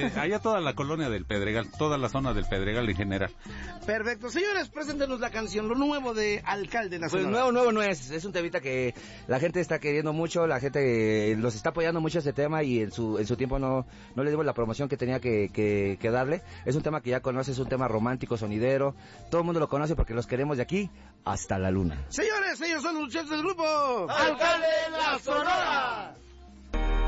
allá toda la colonia del Pedregal, toda la zona del Pedregal en general. Perfecto. Señores, preséntenos la canción, lo nuevo de Alcalde Nacional. Pues nuevo no es un temita que la gente está queriendo mucho, la gente los está apoyando mucho ese tema y en su tiempo no le dimos la promoción que tenía que darle. Es un tema que ya conoces, es un tema romántico, sonidero, todo el mundo lo conoce porque los queremos de aquí hasta la luna. Señores, ellos son los chefs del grupo Alcalde La Sonora.